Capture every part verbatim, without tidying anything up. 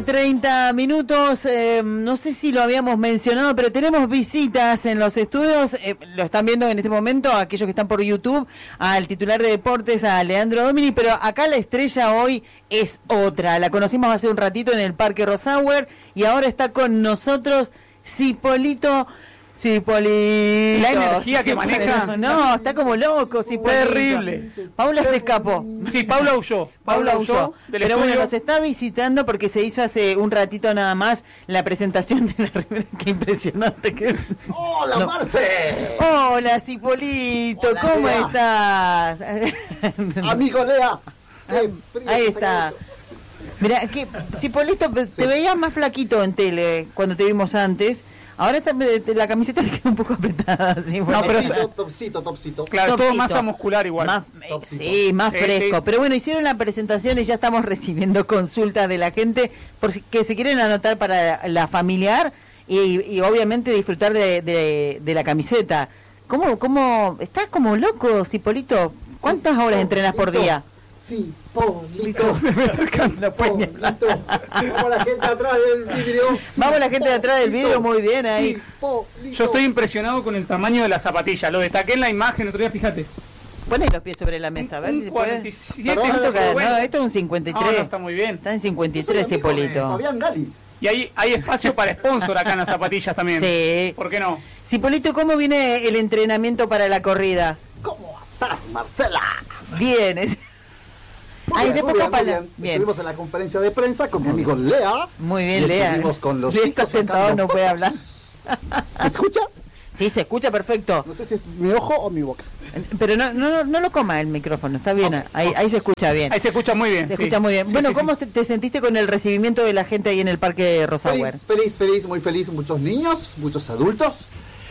treinta minutos, eh, no sé si lo habíamos mencionado, pero tenemos visitas en los estudios, eh, lo están viendo en este momento aquellos que están por YouTube, al titular de deportes, a Leandro Domini, pero acá la estrella hoy es otra, la conocimos hace un ratito en el Parque Rosauer y ahora está con nosotros Cipolito. Cipolito. La energía que maneja. No, está como loco, Cipolito. Terrible. Paula se escapó. Sí, Paula huyó. Paula, Paula huyó. huyó del Pero bueno, estudio. nos está visitando porque se hizo hace un ratito nada más la presentación de la remera. Qué impresionante. Que... ¡Hola, no. Marce! Hola, Cipolito. Hola, ¿Cómo Lea. estás? Amigo Lea. Qué frío Ahí está está. sacando. Mira, que Cipolito, te Sí. veías más flaquito en tele cuando te vimos antes. Ahora está, la camiseta te queda un poco apretada. Así, No, pero Topsito, está- topsito, topsito. Claro, Topsito. todo masa muscular igual. Más, eh, Topsito. sí, más Sí, fresco. sí. Pero bueno, hicieron la presentación y ya estamos recibiendo consultas de la gente porque se quieren anotar para la familiar y, y obviamente disfrutar de, de, de la camiseta. ¿Cómo, cómo, estás como loco, Cipolito? ¿Cuántas Sí, horas entrenas por Polito. día? Sí, Polito. No puede ni hablar. Polito. Vamos la gente atrás del vidrio. Sí, Vamos la gente de atrás del Polito. vidrio, muy bien ahí. Sí, Polito. Yo estoy impresionado con el tamaño de la zapatilla. Lo destaqué en la imagen otro día, fíjate. Poné los pies sobre la mesa, a ver Un si se puede. cuarenta y siete. Perdón, ¿Cuánto Pero queda? bueno. No, esto es un cincuenta y tres. No, no, está muy bien. Está en cincuenta y Yo soy tres, amigo de Cipolito. Fabián Gali. Y hay, hay espacio para sponsor acá en las zapatillas también. Sí. ¿Por qué no? Cipolito, ¿cómo viene el entrenamiento para la corrida? ¿Cómo estás, Marcela? Bien. es- Muy Ay, bien, de muy poco bien, muy pala- bien. bien. Estuvimos en la conferencia de prensa con mi amigo Lea. Muy bien, Y Lea. estuvimos con los Lea chicos está sentado, sacando no puede fotos. hablar. ¿Se escucha? Sí, se escucha perfecto. No sé si es mi ojo o mi boca. Pero no, no, no lo coma el micrófono, está bien. Ok, Ahí, ahí se escucha bien. Ahí se escucha muy bien. Se sí. escucha muy bien. Sí, Bueno, sí, ¿cómo sí. se- te sentiste con el recibimiento de la gente ahí en el Parque Rosauer? Feliz, feliz, feliz, muy feliz. Muchos niños, muchos adultos.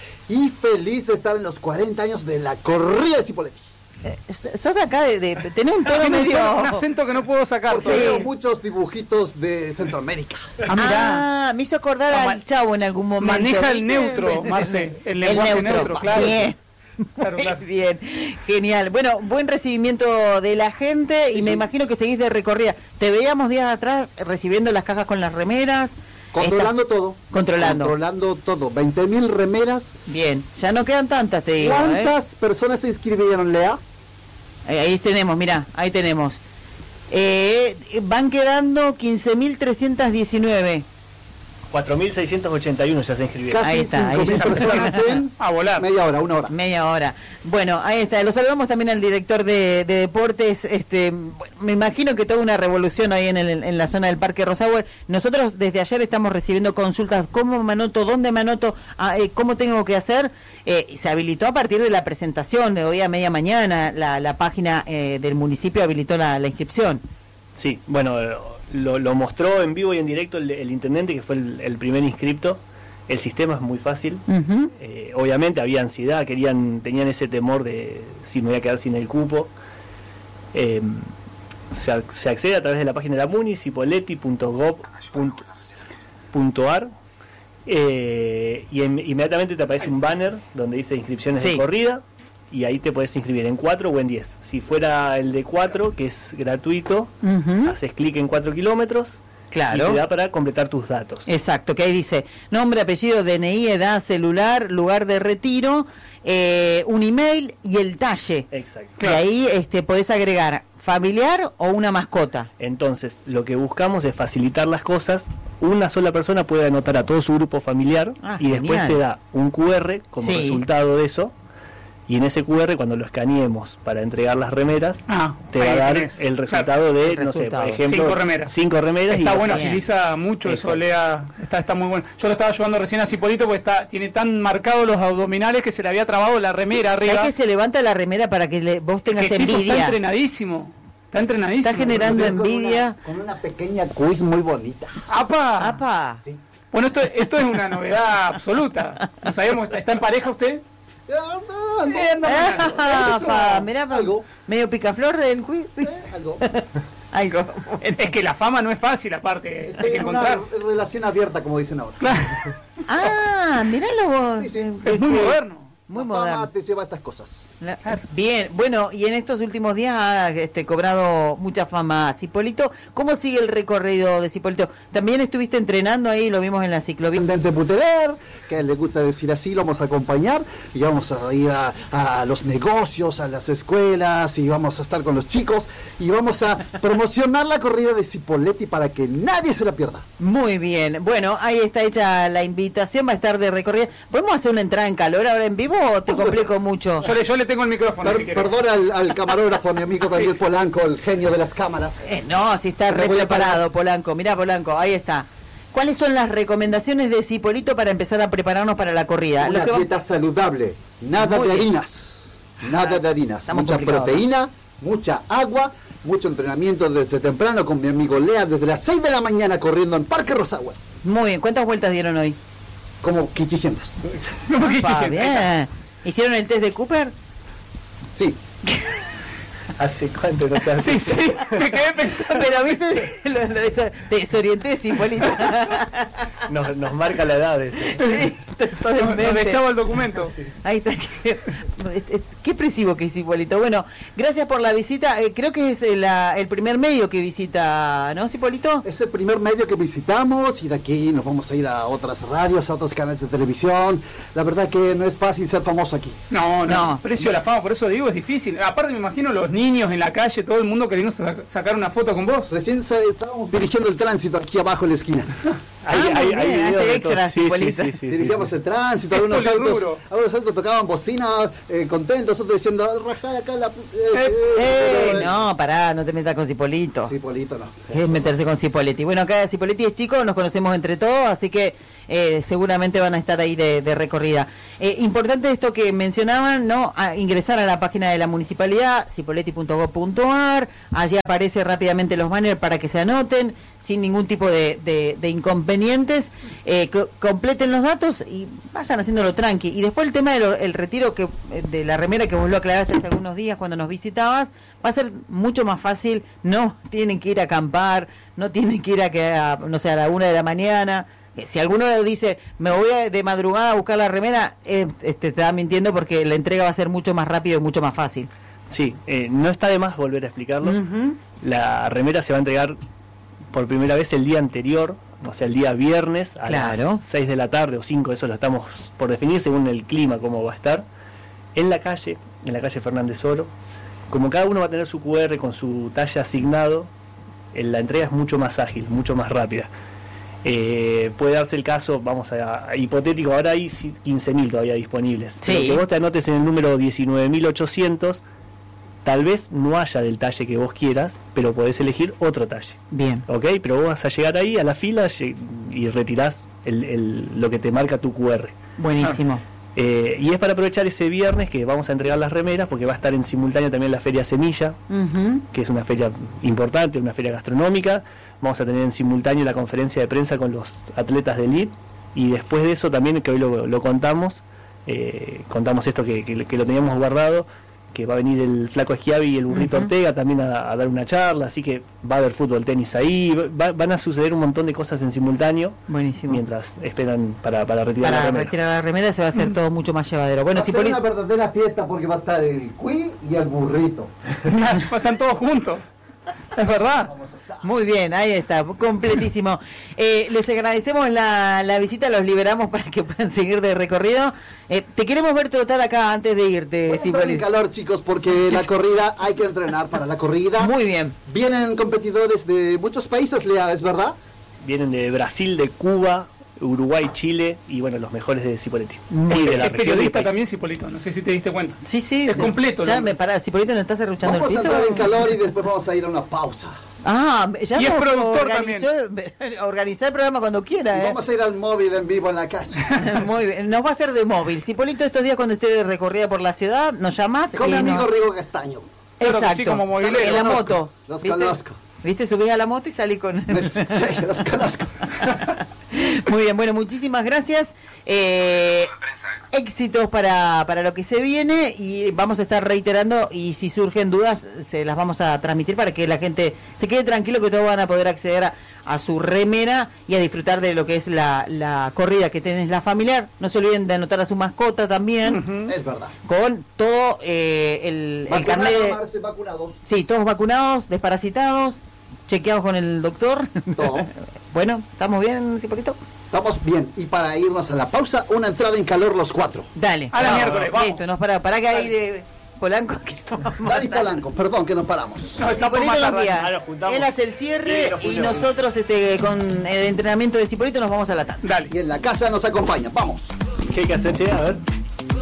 Y feliz de estar en los cuarenta años de la corrida de Cipolletti. Eh, sos de acá, de, de, tenés un tono Tiene un, medio... tono- un acento que no puedo sacar. Porque Sí. veo muchos dibujitos de Centroamérica. Ah, mirá. Ah, me hizo acordar No, al ma- Chavo en algún momento. Maneja el ¿viste? neutro, Marce. El lenguaje neutro, claro. Bien. Claro, Muy claro. bien, genial. Bueno, buen recibimiento de la gente y me imagino que seguís de recorrida. Te veíamos días atrás recibiendo las cajas con las remeras. Controlando Está- todo. Controlando. Controlando todo. veinte mil remeras. Bien, ya no quedan tantas, te digo. ¿eh? ¿Cuántas personas se inscribieron, Lea? Ahí, ahí tenemos, mirá, ahí tenemos. Eh, van quedando quince mil trescientos diecinueve. cuatro mil seiscientos ochenta y uno ya se inscribieron. Casi Ahí está, ahí cinco mil ya personas en A volar. media hora, una hora. Media hora. Bueno, ahí está. Lo saludamos también al director de, de deportes. Este, bueno, me imagino que toda una revolución ahí en, el- en la zona del Parque Rosauer. Nosotros desde ayer estamos recibiendo consultas. ¿Cómo me anoto? ¿Dónde me anoto? Ah, eh, ¿Cómo tengo que hacer? Eh, y se habilitó a partir de la presentación de hoy a media mañana. La, la página eh, del municipio habilitó la, la inscripción. Sí, bueno, eh, lo, lo mostró en vivo y en directo el, el intendente, que fue el, el primer inscripto. El sistema es muy fácil. Ujú. Eh, obviamente había ansiedad, querían, tenían ese temor de si me voy a quedar sin el cupo. Eh, se, ac- se accede a través de la página de la muni, cipolletti punto gov punto ar, eh, y en- inmediatamente te aparece un banner donde dice inscripciones Sí. de corrida, y ahí te puedes inscribir en cuatro o en diez. Si fuera el de cuatro, que es gratuito, Ujú. haces clic en cuatro kilómetros Claro. y te da para completar tus datos. Exacto, que ahí dice nombre, apellido, D N I, edad, celular, lugar de retiro, eh, un email y el talle. Exacto. Y ahí este, podés agregar familiar o una mascota. Entonces, lo que buscamos es facilitar las cosas. Una sola persona puede anotar a todo su grupo familiar Ah, y después genial. te da un Q R como Sí. resultado de eso. Y en ese Q R, cuando lo escaneemos para entregar las remeras, Ah, te va ahí a dar tenés. el resultado de, El no sé, resultado. por ejemplo, Cinco remeras. Cinco remeras. Está y bueno, Bien. agiliza mucho eso, Exacto. Lea. Está, está muy bueno. Yo lo estaba ayudando recién a Cipolito porque está, tiene tan marcados los abdominales que se le había trabado la remera arriba. ¿Sabés que se levanta la remera para que le- vos tengas Que el tipo está envidia? entrenadísimo. Está entrenadísimo. Está generando Con una- envidia. Con una pequeña quiz muy bonita. ¡Apa! ¡Apa! Sí. Bueno, esto, esto es una novedad absoluta. No sabemos, ¿está, está en pareja usted? Ah, no, Eh, anda manejando. Ah, Eso. pa, mirá, pa, Algo. medio picaflor del quiz. eh, algo. Algo. Bueno. Es que la fama no es fácil, aparte. Estoy Hay que en una encontrar. relación abierta, como dicen ahora. Ah, miralo vos. Sí, sí. Eh, Es muy eh, moderno. Muy La fama moderno. te lleva a estas cosas. La- Bien, bueno, y en estos últimos días ha este, cobrado mucha fama Cipolito. ¿Cómo sigue el recorrido de Cipolito? También estuviste entrenando ahí, lo vimos en la ciclovía. Intendente Puteler, que a él le gusta decir así, lo vamos a acompañar y vamos a ir a, a los negocios, a las escuelas y vamos a estar con los chicos y vamos a promocionar la corrida de Cipolletti para que nadie se la pierda. Muy bien, bueno, ahí está hecha la invitación, va a estar de recorrida. ¿Podemos hacer una entrada en calor ahora en vivo o te complico mucho? Yo le, yo le tengo el micrófono. Per- si querés. perdón al, al camarógrafo, mi amigo Daniel Sí, sí. Polanco, el genio de las cámaras. Eh, no, si está Me re voy a preparado, parar. Polanco. Mirá, Polanco, ahí está. ¿Cuáles son las recomendaciones de Cipolito para empezar a prepararnos para la corrida? Lo Una que va- dieta saludable, nada Muy de bien. harinas, nada de harinas, Estamos mucha complicados, proteína, mucha agua, mucho entrenamiento desde temprano con mi amigo Lea desde las seis de la mañana corriendo en Parque Rosagua, Muy bien, ¿cuántas vueltas dieron hoy? como quichicientas. ¿Cómo que Pa, hiciste? bien. ¿Hicieron el test de Cooper? Sí, ¿Hace cuánto no se hace? Sí, sí, me quedé pensando. Pero viste, lo, lo deso- te desorienté, Cipolito. Nos, nos marca la edad ese. Sí, Nos totalmente. echaba el documento. Ahí está. Qué, qué expresivo que es Cipolito. Bueno, gracias por la visita. Eh, creo que es el, la- el primer medio que visita, ¿no, Cipolito? es el primer medio que visitamos y de aquí nos vamos a ir a otras radios, a otros canales de televisión. La verdad que no es fácil ser famoso aquí. No, no, No. precio de la fama, por eso digo, es difícil. Aparte me imagino los niños en la calle, todo el mundo queriendo sa- sacar una foto con vos. Recién sa- estábamos dirigiendo el tránsito aquí abajo en la esquina. Hay, Ah, hay, muy hay bien, videos hace de todo. extra, Sí, sí, Cipolita. sí, sí, sí, Dirigíamos sí. el tránsito, Es algunos autos, poliduro. algunos autos tocaban bocina, eh, contentos, otros diciendo, rajá acá la... pu- eh, Eh, Eh, pero, eh, no, pará, no te metas con Cipolito. Cipolito no. Es meterse con Cipoletti. Bueno, acá Cipoletti es chico, nos conocemos entre todos, así que eh, seguramente van a estar ahí de, de recorrida. Eh, importante esto que mencionaban, ¿no? A ingresar a la página de la municipalidad, cipoletti punto gob punto ar, allí aparece rápidamente los banners para que se anoten, sin ningún tipo de, de- de inconvenientes, eh, co- completen los datos y vayan haciéndolo tranqui. Y después el tema del el retiro que eh, de la remera que vos lo aclaraste hace algunos días cuando nos visitabas, va a ser mucho más fácil, no tienen que ir a acampar, no tienen que ir a, que a no sé, a la una de la mañana. Eh, Si alguno dice, me voy a- de madrugada a buscar la remera, eh, este, te está mintiendo porque la entrega va a ser mucho más rápido y mucho más fácil. Sí, eh, no está de más volver a explicarlo. Ujú. La remera se va a entregar por primera vez el día anterior, o sea, el día viernes a Claro. las seis de la tarde o cinco, eso lo estamos por definir según el clima, cómo va a estar, en la calle, en la calle Fernández Oro. Como cada uno va a tener su cu erre con su talle asignado, eh, la entrega es mucho más ágil, mucho más rápida. Eh, puede darse el caso, vamos a, a hipotético, ahora hay quince mil todavía disponibles. Sí. Pero que vos te anotes en el número diecinueve mil ochocientos, tal vez no haya del talle que vos quieras, pero podés elegir otro talle. Bien. ¿Ok? Pero vos vas a llegar ahí a la fila lle- y retirás el, el- lo que te marca tu cu erre. Buenísimo. Eh, y es para aprovechar ese viernes que vamos a entregar las remeras, porque va a estar en simultáneo también la Feria Semilla, Ujú. que es una feria importante, una feria gastronómica. Vamos a tener en simultáneo la conferencia de prensa con los atletas de elite. Y después de eso también, que hoy lo, lo contamos, eh, contamos esto que, que- que lo teníamos guardado, que va a venir el Flaco Schiavi y el Burrito Ujú. Ortega también a, a dar una charla, así que va a haber fútbol, tenis ahí, va- van a suceder un montón de cosas en simultáneo Buenísimo. mientras esperan para, para retirar la Para remera. retirar la remera se va a hacer todo mucho más llevadero. Bueno, Va a ser Cipolito. una verdadera fiesta porque va a estar el Cui y el burrito. Están todos juntos. Es verdad. Muy bien, ahí está, completísimo. Eh, les agradecemos la, la visita, los liberamos para que puedan seguir de recorrido. Eh, te queremos ver trotar acá antes de irte, Voy a entrar en Cipolito. calor, chicos, porque la corrida hay que entrenar para la corrida. Muy bien. Vienen competidores de muchos países, Lea, ¿es verdad? Vienen de Brasil, de Cuba, Uruguay, Chile y bueno, los mejores de Cipolletti. Muy Y de bien. la Es región y periodista país. también, Cipolito, no sé si te diste cuenta. Sí, sí. Es completo, Ya ¿no? me pará, Cipolito, ¿no estás arruchando Vamos el a piso? entrar en calor y después vamos a ir a una pausa. Ah, ya Y es nos productor organizó- organizar el programa cuando Y quiera, ¿eh? vamos a ir al móvil en vivo en la calle. Muy bien, nos va a hacer de móvil. Cipolito, estos días cuando esté de recorrida por la ciudad, nos llamás. Con mi y amigo nos- Rigo Castaño. Claro que Exacto. sí, como movilero. En la Los moto. conozco, los ¿Viste? conozco. ¿Viste? Subís a la moto y salí con... Sí, los conozco. Muy bien, bueno, muchísimas gracias. Eh, éxitos para, para lo que se viene y vamos a estar reiterando y si surgen dudas se las vamos a transmitir para que la gente se quede tranquilo que todos van a poder acceder a, a su remera y a disfrutar de lo que es la, la corrida que tenés la familiar. No se olviden de anotar a su mascota también. Uh-huh. Es verdad. Con todo eh, el, el carnet de... vacunados. Sí, todos vacunados, desparasitados, chequeados con el doctor. Todo. Bueno, ¿estamos bien, Cipolito? Estamos bien. Y para irnos a la pausa, una entrada en calor los cuatro. Dale. A la vamos, miércoles, vamos. Listo, nos para, para que ahí eh, Polanco que nos vamos a Dani matar. Polanco, perdón que nos paramos. No, esa Cipolito pomada nos guía. Ahora juntamos. Él hace el cierre Sí, lo y juntamos. nosotros este con el entrenamiento de Cipolito nos vamos a la tanda. Dale. Y en la casa nos acompaña. Vamos. ¿Qué hay que hacer, che? A ver.